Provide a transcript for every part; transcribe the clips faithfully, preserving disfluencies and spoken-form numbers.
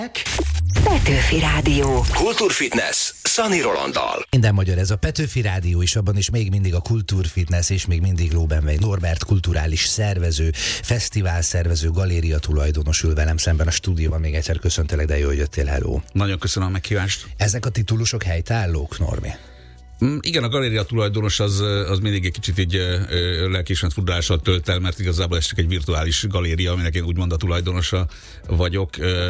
Petőfi Rádió. Kultúrfitness Szani Rolanddal. Minden magyar, ez a Petőfi Rádió is, abban is még mindig a Kultúrfitness, és még mindig Lóbenvej Norbert kulturális szervező, fesztivál szervező, galéria tulajdonos ül velem szemben a stúdióban. Még egyszer köszöntelek, de jó, hogy jöttél, hello. Nagyon köszönöm a meghívást. Ezek a titulusok helytállók, Normi? Igen, a galéria tulajdonos az, az mindig egy kicsit így lelkiismert furdalással tölt el, mert igazából ez csak egy virtuális galéria, aminek én úgymond a tulajdonosa vagyok.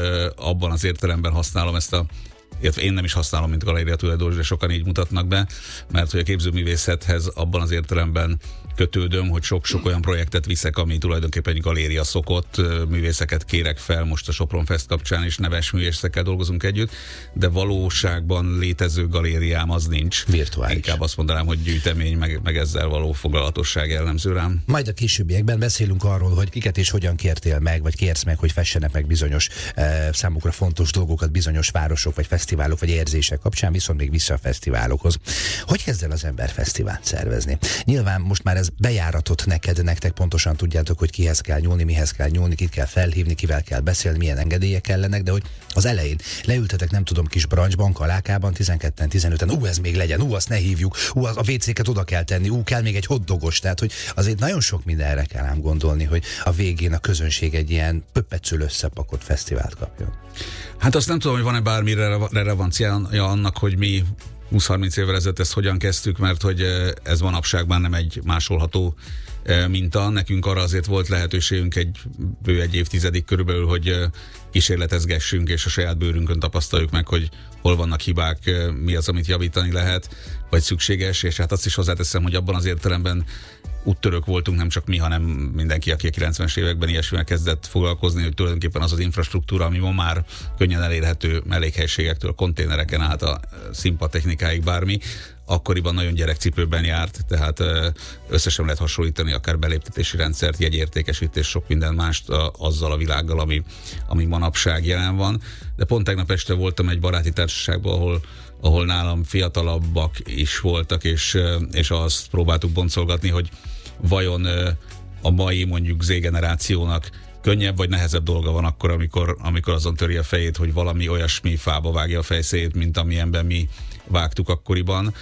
Abban az értelemben használom ezt a én nem is használom, mint galéria tulajdonos, de sokan így mutatnak be, mert hogy a képzőművészethez abban az értelemben kötődöm, hogy sok-sok olyan projektet viszek, ami tulajdonképpen egy galéria szokott, művészeket kérek fel, most a Sopron Fest kapcsán is neves művészekkel dolgozunk együtt, de valóságban létező galériám az nincs. Virtuális. Inkább azt mondanám, hogy gyűjtemény, meg, meg ezzel való foglalatosság jellemző rám. Majd a későbbiekben beszélünk arról, hogy kiket és hogyan kértél meg, vagy kérsz meg, hogy fessenek meg bizonyos eh, számukra fontos dolgokat bizonyos városok, vagy fesztiválok, vagy érzések kapcsán, viszont még vissza a fesztiválokhoz. Hogy kezd el az ember fesztivált szervezni? Nyilván most már ez bejáratott neked, nektek pontosan tudjátok, hogy kihez kell nyúlni, mihez kell nyúlni, kit kell felhívni, kivel kell beszélni, milyen engedélyek kellenek, de hogy az elején leültetek, nem tudom, kis brancsban, kalákában, tizenketten, tizenöten, ú, ez még legyen, ú, azt ne hívjuk, ú, a vécéket oda kell tenni, ú, kell még egy hotdogos, tehát hogy azért nagyon sok mindenre kell ám gondolni, hogy a végén a közönség egy ilyen pöppecül összepakott fesztivált kapjon. Hát azt nem tudom, hogy van-e bármi relevanciája annak, hogy mi húsz-harminc évvel ezelőtt ezt hogyan kezdtük, mert hogy ez manapság már nem egy másolható minta. Nekünk arra azért volt lehetőségünk egy bő egy évtizedig körülbelül, hogy kísérletezgessünk, és a saját bőrünkön tapasztaljuk meg, hogy hol vannak hibák, mi az, amit javítani lehet, vagy szükséges, és hát azt is hozzáteszem, hogy abban az értelemben úttörők voltunk, nem csak mi, hanem mindenki, aki a kilencvenes években ilyesmivel kezdett foglalkozni, hogy tulajdonképpen az az infrastruktúra, ami ma már könnyen elérhető mellékhelységektől, konténereken át a színpadtechnikáig bármi, akkoriban nagyon gyerekcipőben járt, tehát összesen lehet hasonlítani akár beléptetési rendszert, jegyértékesítés, sok minden mást azzal a világgal, ami, ami manapság jelen van. De pont tegnap este voltam egy baráti társaságban, ahol ahol nálam fiatalabbak is voltak, és, és azt próbáltuk boncolgatni, hogy vajon a mai mondjuk Z-generációnak könnyebb vagy nehezebb dolga van akkor, amikor, amikor azon töri a fejét, hogy valami olyasmi fába vágja a fejszéjét, mint amilyenben mi vágtuk akkoriban.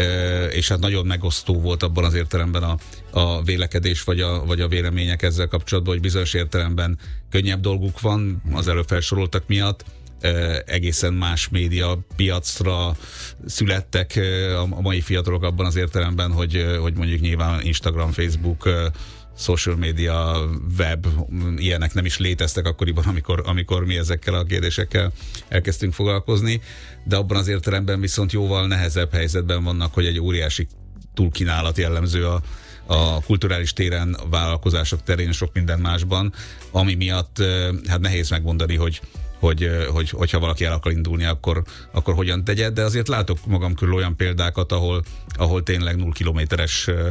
És hát nagyon megosztó volt abban az értelemben a, a vélekedés, vagy a, vagy a vélemények ezzel kapcsolatban, hogy bizonyos értelemben könnyebb dolguk van az előbb felsoroltak miatt, egészen más média piacra születtek a mai fiatalok abban az értelemben, hogy, hogy mondjuk nyilván Instagram, Facebook, social media, web, ilyenek nem is léteztek akkoriban, amikor, amikor mi ezekkel a kérdésekkel elkezdtünk foglalkozni, de abban az értelemben viszont jóval nehezebb helyzetben vannak, hogy egy óriási túlkínálat jellemző a a kulturális téren, a vállalkozások terén, sok minden másban, ami miatt hát nehéz megmondani, hogy Hogy, hogy, hogyha valaki el akar indulni, akkor, akkor hogyan tegye, de azért látok magam körül olyan példákat, ahol, ahol tényleg null kilométeres uh,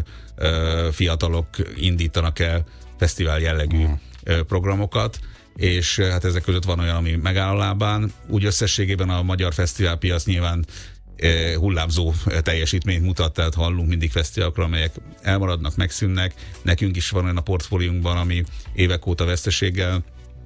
fiatalok indítanak el fesztivál jellegű uh, programokat, és hát ezek között van olyan, ami megáll a lábán. Úgy összességében a magyar fesztiválpiac nyilván uh, hullámzó teljesítményt mutat, tehát hallunk mindig fesztiválokról, amelyek elmaradnak, megszűnnek. Nekünk is van olyan a portfóliunkban, ami évek óta veszteséggel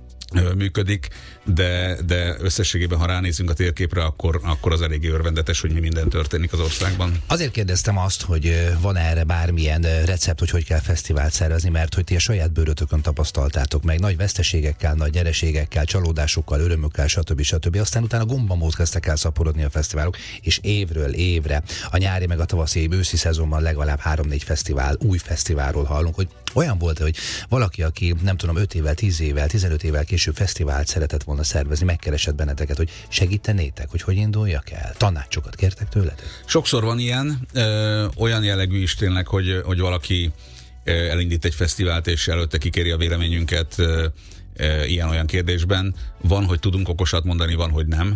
működik, de, de összességében, ha ránézünk a térképre, akkor, akkor az eléggé örvendetes, hogy mi minden történik az országban. Azért kérdeztem azt, hogy van erre bármilyen recept, hogy hogy kell fesztivált szervezni, mert hogy ti a saját bőrötökön tapasztaltátok meg, nagy veszteségekkel, nagy nyereségekkel, csalódásokkal, örömökkel, stb. stb. Aztán utána gombamód kezdtek el szaporodni a fesztiválok, és évről évre, a nyári meg a tavaszi, őszi szezonban legalább három-négy fesztivál, új fesztiválról hallunk, hogy olyan volt, hogy valaki, aki nem tudom, öt évvel, tíz évvel, tizenöt évvel később fesztivált szeretett volna szervezni, megkeresett benneteket, hogy segítenétek, hogy hogy induljak el? Tanácsokat kértek tőletek? Sokszor van ilyen, ö, olyan jellegű is tényleg, hogy, hogy valaki elindít egy fesztivált, és előtte kikéri a véleményünket ö, ö, ilyen-olyan kérdésben. Van, hogy tudunk okosat mondani, van, hogy nem.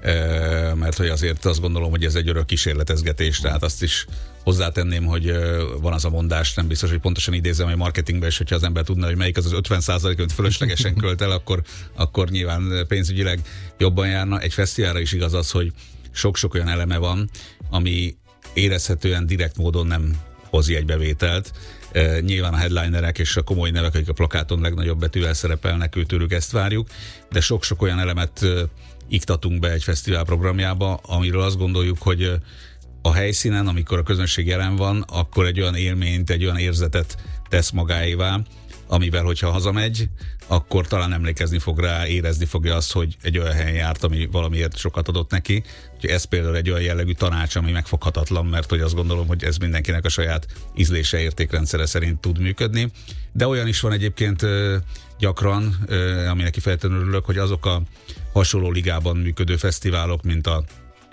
Ö, mert hogy azért azt gondolom, hogy ez egy örök kísérletezgetés, tehát azt is hozzátenném, hogy van az a mondás, nem biztos, hogy pontosan idézem, hogy marketingben is, hogyha az ember tudna, hogy melyik az az ötven százalék, amit fölöslegesen költ el, akkor, akkor nyilván pénzügyileg jobban járna. Egy fesztiválra is igaz az, hogy sok-sok olyan eleme van, ami érezhetően direkt módon nem hoz jegybevételt, E, nyilván a headlinerek és a komoly nevek, akik a plakáton legnagyobb betűvel szerepelnek, őtőlük ezt várjuk, de sok-sok olyan elemet e, iktatunk be egy fesztivál programjába, amiről azt gondoljuk, hogy a helyszínen, amikor a közönség jelen van, akkor egy olyan élményt, egy olyan érzetet tesz magáévá, amivel, hogyha hazamegy, akkor talán emlékezni fog rá, érezni fogja azt, hogy egy olyan helyen járt, ami valamiért sokat adott neki. Úgyhogy ez például egy olyan jellegű tanács, ami megfoghatatlan, mert hogy azt gondolom, hogy ez mindenkinek a saját ízlése, értékrendszere szerint tud működni. De olyan is van egyébként gyakran, aminek kifejezetten örülök, hogy azok a hasonló ligában működő fesztiválok, mint a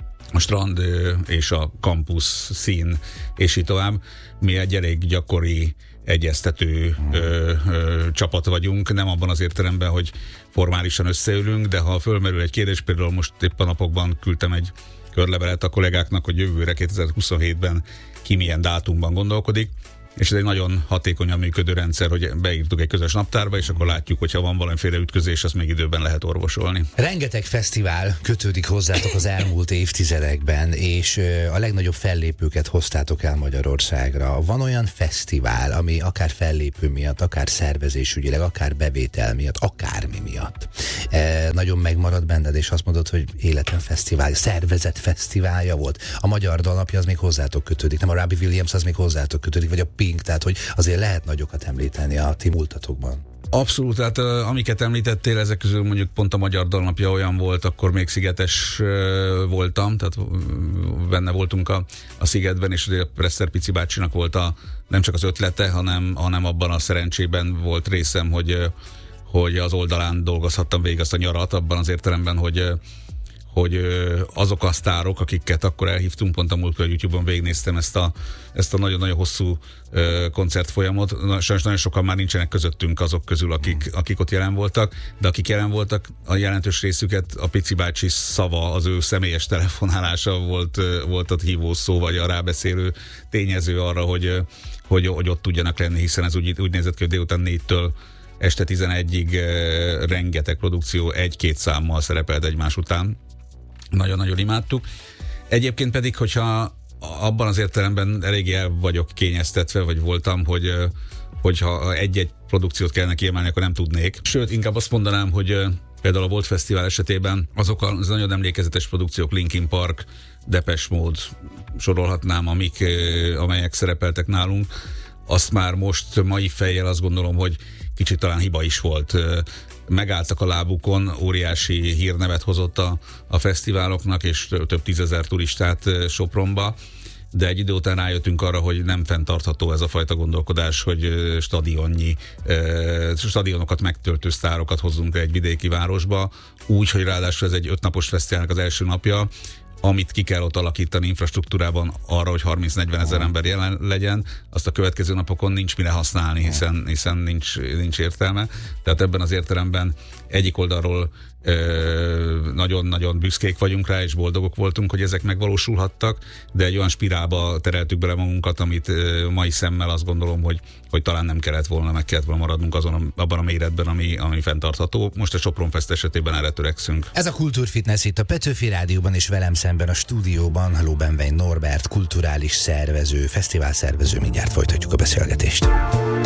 a strand és a campus szín, és így tovább, mi egy elég gyakori egyeztető ö, ö, csapat vagyunk, nem abban az értelemben, hogy formálisan összeülünk, de ha fölmerül egy kérdés, például most épp a napokban küldtem egy körlevelet a kollégáknak, hogy jövőre kétezer-huszonhétben ki milyen dátumban gondolkodik, és ez egy nagyon hatékonyan működő rendszer, hogy beírtuk egy közös naptárba, és akkor látjuk, hogyha van valamiféle ütközés, azt még időben lehet orvosolni. Rengeteg fesztivál kötődik hozzátok az elmúlt évtizedekben, és a legnagyobb fellépőket hoztátok el Magyarországra. Van olyan fesztivál, ami akár fellépő miatt, akár szervezésügyileg, akár bevétel miatt, akármi miatt e, nagyon megmarad benned, és azt mondod, hogy életem fesztivál, szervezett fesztiválja volt. A Magyar Dalnapja az még hozzátok kötődik, nem a Robbie Williams az még hozzátok kötődik, vagy a tehát hogy azért lehet nagyokat említeni a ti múltatokban. Abszolút, tehát uh, amiket említettél, ezek közül mondjuk pont a Magyar Dalnapja olyan volt, akkor még szigetes uh, voltam, tehát uh, benne voltunk a, a Szigetben, és ugye a Presser Pici bácsinak volt a, nem csak az ötlete, hanem, hanem abban a szerencsében volt részem, hogy, uh, hogy az oldalán dolgozhattam végig azt a nyarat, abban az értelemben, hogy uh, hogy azok a sztárok, akiket akkor elhívtunk, pont a múltkor a YouTube-on végignéztem ezt a, ezt a nagyon-nagyon hosszú uh, koncertfolyamot. Sajnos nagyon sokan már nincsenek közöttünk azok közül, akik, akik ott jelen voltak, de akik jelen voltak, a jelentős részüket a Pici bácsi szava, az ő személyes telefonálása volt, volt a hívó szó, vagy a rábeszélő tényező arra, hogy, hogy, hogy ott tudjanak lenni, hiszen ez úgy, úgy nézett ki, hogy délután négytől este tizenegyig uh, rengeteg produkció egy-két számmal szerepelt egymás után. Nagyon-nagyon imádtuk. Egyébként pedig, hogyha abban az értelemben eléggé el vagyok kényeztetve, vagy voltam, hogy hogyha egy-egy produkciót kellene kiemelni, akkor nem tudnék. Sőt, inkább azt mondanám, hogy például a Volt Fesztivál esetében azok az nagyon emlékezetes produkciók, Linkin Park, Depeche Mode, sorolhatnám, amik, amelyek szerepeltek nálunk, azt már most mai fejjel azt gondolom, hogy kicsit talán hiba is volt. Megálltak a lábukon, óriási hírnevet hozott a, a fesztiváloknak, és több tízezer turistát Sopronba, de egy idő után rájöttünk arra, hogy nem fenntartható ez a fajta gondolkodás, hogy stadionnyi, stadionokat megtöltő sztárokat hozzunk egy vidéki városba, úgy, hogy ráadásul ez egy ötnapos fesztiválnak az első napja, amit ki kell ott alakítani infrastruktúrában arra, hogy harminc-negyven ezer ember jelen legyen, azt a következő napokon nincs mire használni, hiszen, hiszen nincs, nincs értelme. Tehát ebben az értelemben egyik oldalról nagyon-nagyon büszkék vagyunk rá, és boldogok voltunk, hogy ezek megvalósulhattak, de egy olyan spirálba tereltük bele magunkat, amit mai szemmel azt gondolom, hogy, hogy talán nem kellett volna, meg kellett volna maradnunk azon, abban a méretben, ami, ami fenntartható. Most a Sopron Fest esetében erre törekszünk. Ez a Kultúrfitness itt a Petőfi Rádióban, és velem szemben a stúdióban Lóbenvein Norbert, kulturális szervező, fesztivál szervező. Mindjárt folytatjuk a beszélgetést.